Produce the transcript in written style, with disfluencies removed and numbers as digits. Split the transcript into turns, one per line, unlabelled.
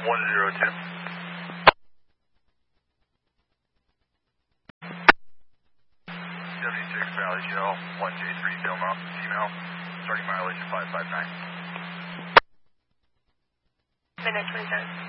102. 76 Valley Shell, 1J3 Belmont, female, starting mileage 559.
Midnight 27.